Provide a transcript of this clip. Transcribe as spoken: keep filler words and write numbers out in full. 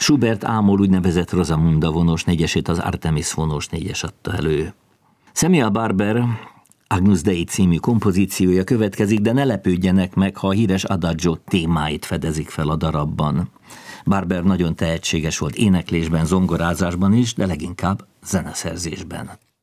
Schubert ámol úgynevezett Rosamunda vonós négyesét, az Artemis vonós négyes adta elő. Samuel Barber Agnus Dei című kompozíciója következik, de ne lepődjenek meg, ha a híres Adagio témáit fedezik fel a darabban. Barber nagyon tehetséges volt éneklésben, zongorázásban is, de leginkább zeneszerzésben.